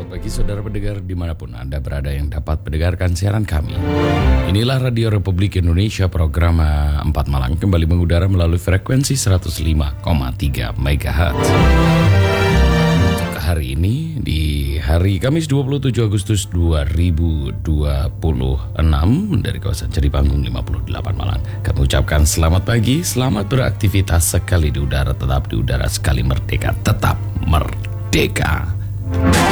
Selamat pagi saudara pendengar dimanapun Anda berada yang dapat mendengarkan siaran kami. Inilah Radio Republik Indonesia program 4 Malang kembali mengudara melalui frekuensi 105,3 MHz. Untuk hari ini di hari Kamis 27 Agustus 2026 dari kawasan Ceripanggung 58 Malang. Kami ucapkan selamat pagi, selamat beraktivitas sekali di udara, tetap di udara, sekali merdeka, tetap merdeka.